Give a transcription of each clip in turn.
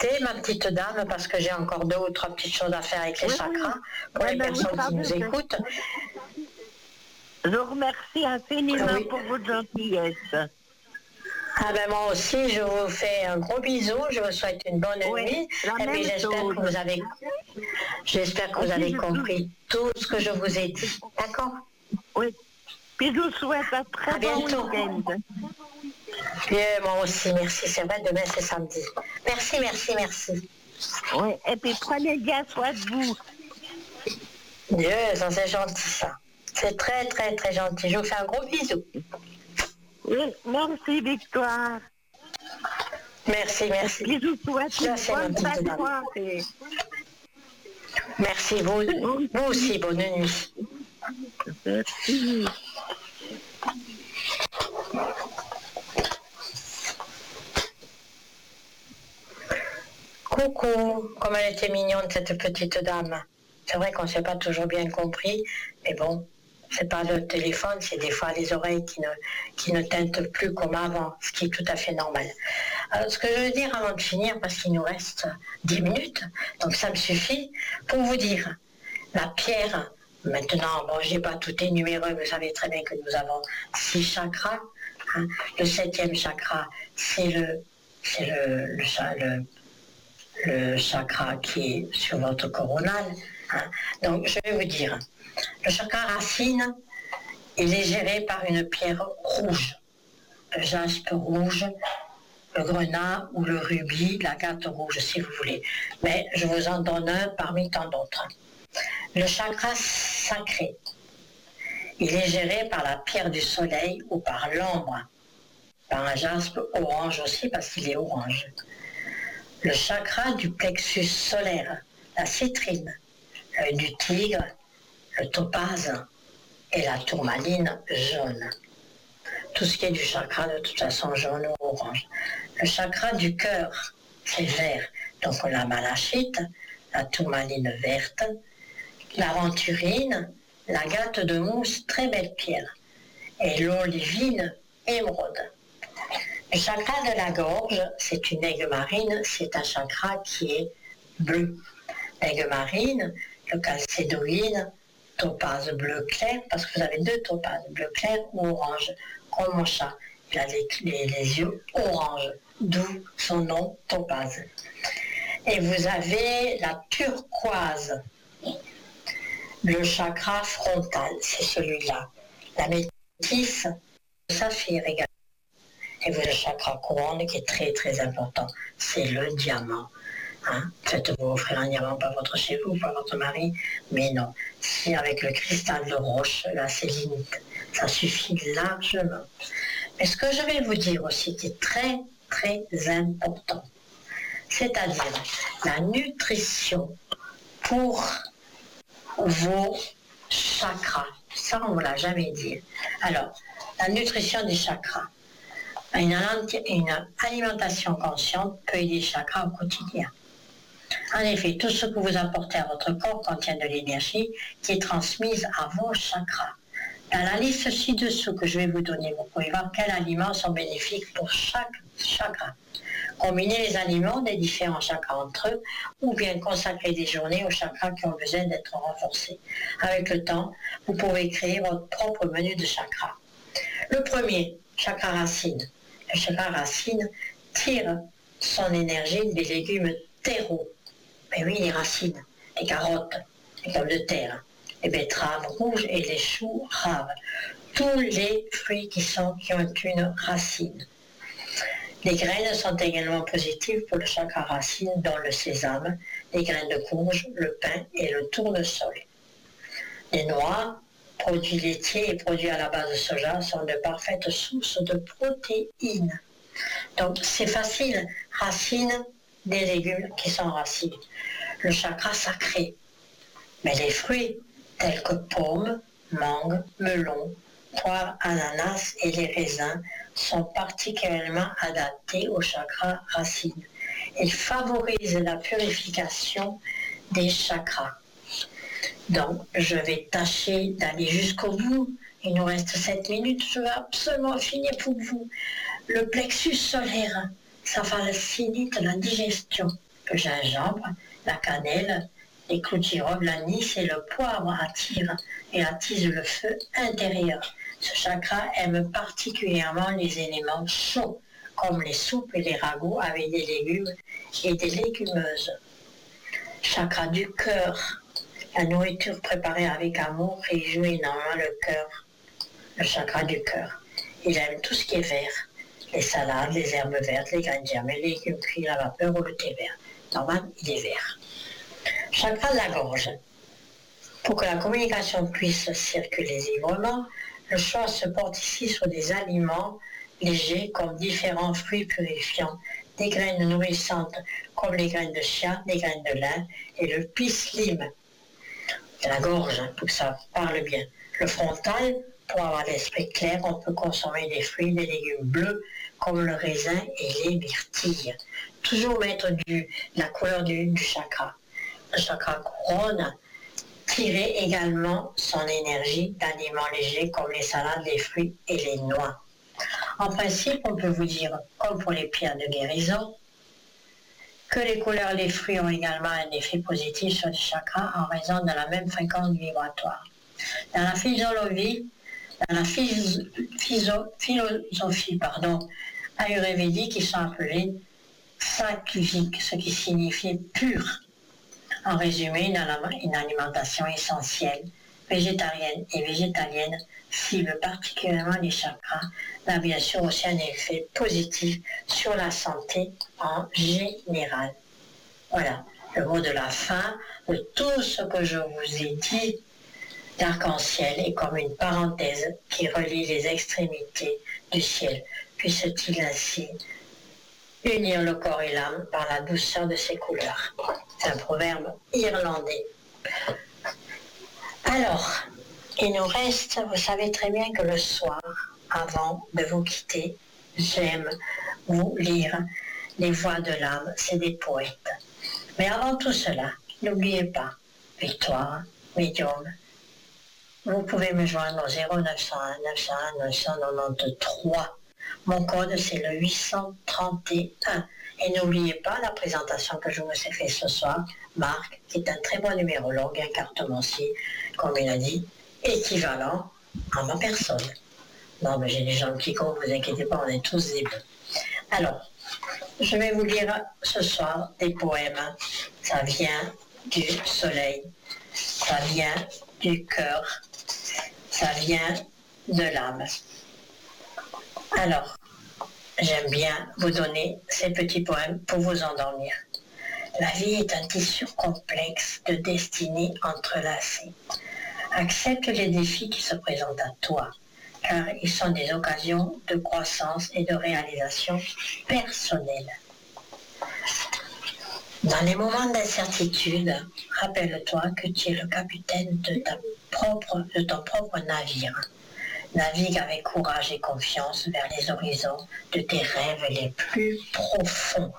rester, ma petite dame, parce que j'ai encore 2 ou 3 petites choses à faire avec les chakras, pour les personnes qui nous écoutent. Je vous remercie infiniment pour votre gentillesse. Ah ben moi aussi, je vous fais un gros bisou, je vous souhaite une bonne nuit, et puis j'espère que vous avez compris tout ce que je vous ai dit, d'accord? Oui, puis je vous souhaite un très bon week-end. Bien, moi aussi, merci, c'est vrai, demain c'est samedi. Merci. Oui, et puis prenez bien soin de vous. Dieu, ça c'est gentil ça. C'est très gentil, je vous fais un gros bisou. Oui, merci Victoire. Merci. Je vous souhaite une bonne fin de soirée. Merci, vous aussi, bonne nuit. Merci. Coucou, comme elle était mignonne cette petite dame. C'est vrai qu'on ne s'est pas toujours bien compris, mais bon, c'est pas le téléphone, c'est des fois les oreilles qui ne tintent plus comme avant, ce qui est tout à fait normal. Alors, ce que je veux dire avant de finir, parce qu'il nous reste 10 minutes, donc ça me suffit, pour vous dire, la pierre, maintenant, bon, je n'ai pas tout énuméré, vous savez très bien que nous avons 6 chakras. Hein. Le 7e chakra, c'est le chakra qui est sur votre coronal. Hein. Donc, je vais vous dire, le chakra racine, il est géré par une pierre rouge, le jaspe rouge, le grenat ou le rubis, l'agate rouge, si vous voulez. Mais je vous en donne un parmi tant d'autres. Le chakra sacré, il est géré par la pierre du soleil ou par l'ambre, par un jaspe orange aussi parce qu'il est orange. Le chakra du plexus solaire, la citrine, l'œil du tigre, le topaze et la tourmaline jaune. Tout ce qui est du chakra, de toute façon, jaune ou orange. Le chakra du cœur, c'est vert. Donc on a malachite, la tourmaline verte, l'aventurine, l'agate de mousse, très belle pierre, et l'olivine émeraude. Le chakra de la gorge, c'est une aigue marine, c'est un chakra qui est bleu. L'aigue marine, le calcédoïde, topaze bleu clair, parce que vous avez 2 topazes, bleu clair ou orange, comme mon chat. Il a les yeux orange, d'où son nom topaze. Et vous avez la turquoise, le chakra frontal, c'est celui-là. La métisse, le saphir également. Et vous avez le chakra couronne qui est très important, c'est le diamant. Hein? Faites-vous offrir un diamant, pas votre chez vous, pas votre mari, mais non. Si avec le cristal de roche, là c'est limite. Ça suffit largement. Mais ce que je vais vous dire aussi qui est très important, c'est-à-dire la nutrition pour vos chakras. Ça, on ne l'a jamais dit. Alors, la nutrition des chakras. Une alimentation consciente peut aider les chakras au quotidien. En effet, tout ce que vous apportez à votre corps contient de l'énergie qui est transmise à vos chakras. Dans la liste ci-dessous que je vais vous donner, vous pouvez voir quels aliments sont bénéfiques pour chaque chakra. Combinez les aliments des différents chakras entre eux ou bien consacrer des journées aux chakras qui ont besoin d'être renforcés. Avec le temps, vous pouvez créer votre propre menu de chakras. Le premier, chakra racine. Le chakra racine tire son énergie des légumes terreaux. Mais oui, les racines, les carottes, les pommes de terre, les betteraves rouges et les choux raves. Tous les fruits qui ont une racine. Les graines sont également positives pour le chakra racine, dont le sésame, les graines de courge, le pain et le tournesol. Les noix, produits laitiers et produits à la base de soja sont de parfaites sources de protéines. Donc c'est facile, racines des légumes qui sont racines. Le chakra sacré. Mais les fruits tels que pommes, mangue, melon, poire, ananas et les raisins sont particulièrement adaptés au chakra racine. Ils favorisent la purification des chakras. Donc, je vais tâcher d'aller jusqu'au bout. Il nous reste 7 minutes. Je vais absolument finir pour vous. Le plexus solaire, ça facilite la digestion. le gingembre, la cannelle, les clous de girofle, l'anis et le poivre attirent et attisent le feu intérieur. Ce chakra aime particulièrement les éléments chauds, comme les soupes et les ragoûts avec des légumes et des légumineuses. Chakra du cœur. La nourriture préparée avec amour réjouit énormément le cœur, le chakra du cœur. Il aime tout ce qui est vert, les salades, les herbes vertes, les graines germées, les légumes cuits, la vapeur ou le thé vert. Normalement, il est vert. Chakra de la gorge. Pour que la communication puisse circuler librement, le choix se porte ici sur des aliments légers comme différents fruits purifiants, des graines nourrissantes comme les graines de chia, des graines de lin et le pislim. De la gorge, pour que ça parle bien. Le frontal, pour avoir l'esprit clair, on peut consommer des fruits, des légumes bleus comme le raisin et les myrtilles. Toujours mettre la couleur du chakra. Le chakra couronne, tirer également son énergie d'aliments légers comme les salades, les fruits et les noix. En principe, on peut vous dire, comme pour les pierres de guérison, que les couleurs des fruits ont également un effet positif sur les chakras en raison de la même fréquence vibratoire. Dans la philosophie ayurvédique, ils sont appelés sattviques, ce qui signifie pur. En résumé, une alimentation essentielle, végétarienne et végétalienne cible particulièrement les chakras, mais a bien sûr aussi un effet positif sur la santé en général. Voilà, le mot de la fin de tout ce que je vous ai dit. L'arc-en-ciel est comme une parenthèse qui relie les extrémités du ciel. Puisse-t-il ainsi unir le corps et l'âme par la douceur de ses couleurs. C'est un proverbe irlandais. Alors, il nous reste, vous savez très bien que le soir, avant de vous quitter, j'aime vous lire les voix de l'âme, c'est des poètes. Mais avant tout cela, n'oubliez pas, Victoire, Médium, vous pouvez me joindre au 0901 901 993. Mon code, c'est le 831. Et n'oubliez pas la présentation que je vous ai faite ce soir, Marc, qui est un très bon numérologue, un cartomancier, comme il a dit, équivalent à ma personne. Non, mais j'ai des gens qui comptent, vous inquiétez pas, on est tous des bleus. Alors, je vais vous lire ce soir des poèmes. Ça vient du soleil, ça vient du cœur, ça vient de l'âme. Alors, j'aime bien vous donner ces petits poèmes pour vous endormir. La vie est un tissu complexe de destinées entrelacées. Accepte les défis qui se présentent à toi, car ils sont des occasions de croissance et de réalisation personnelle. Dans les moments d'incertitude, rappelle-toi que tu es le capitaine de ton propre navire. Navigue avec courage et confiance vers les horizons de tes rêves les plus profonds.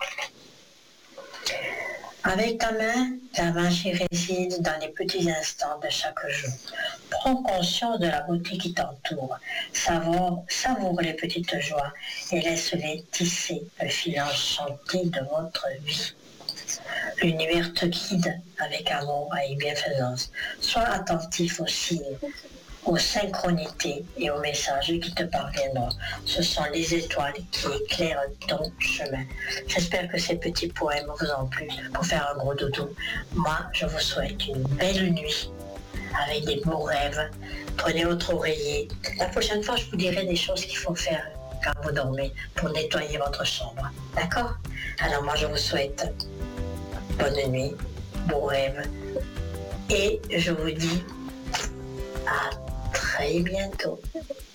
Avec ta main, la magie réside dans les petits instants de chaque jour. Prends conscience de la beauté qui t'entoure. Savoure les petites joies et laisse-les tisser le fil enchanté de votre vie. L'univers te guide avec amour et bienfaisance. Sois attentif aux signes, aux synchronités et aux messages qui te parviendront. Ce sont les étoiles qui éclairent ton chemin. J'espère que ces petits poèmes vous ont plu pour faire un gros dodo. Moi, je vous souhaite une belle nuit avec des beaux rêves. Prenez votre oreiller. La prochaine fois, je vous dirai des choses qu'il faut faire quand vous dormez pour nettoyer votre chambre. D'accord? Alors moi, je vous souhaite bonne nuit, beaux rêves et je vous dis à très bientôt.